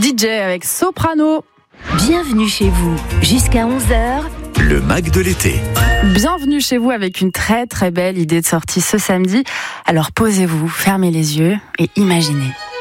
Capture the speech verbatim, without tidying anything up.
D J avec Soprano. Bienvenue chez vous, jusqu'à onze heures. Le Mac de l'été. Bienvenue chez vous avec une très très belle idée de sortie ce samedi. Alors posez-vous, fermez les yeux et imaginez.